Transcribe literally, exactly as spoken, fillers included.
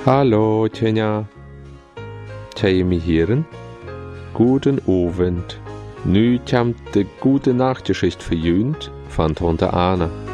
Hallo, Tjenja. Tjej mi heren. Guten Abend. Nu komt de goede nachtgeschicht verjünt van Tante Anne.